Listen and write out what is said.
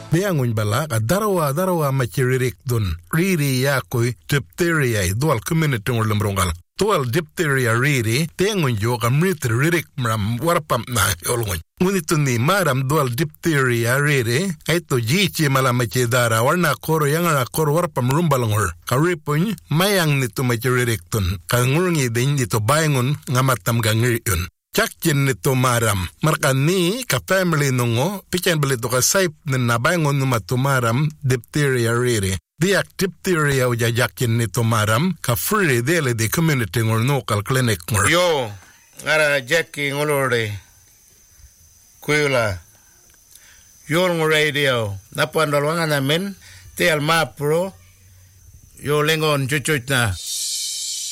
Biangun bala ka darawa machiririk dun. Riri yakoi diphtheria dual community ngolum rongal. Dual diphtheria riri tengun jo ka mritri ririk mram warpam na yolngun. Ngunitun ni maram dual diphtheria riri aito jichi malamachi dara warna koro yangara koro warpam rumbalangor. Ka ripun mayang nito machiririk dun. Ka ngurngi din nito bayangun ngamatam gangir yun. Chakchin nito maram. Markan ni ka family nungo, pichen balito ka saip na bayangon numatumaram diphtheria riri. Diak diphtheria uja jakin nito maram, ka free dele di community ngor local clinic ngor. Yo, ngara jacki ngolore. Kuyula. Yo ngor radio. Napandol wanga namin, te al mapro. Yo lengon chuchuch na.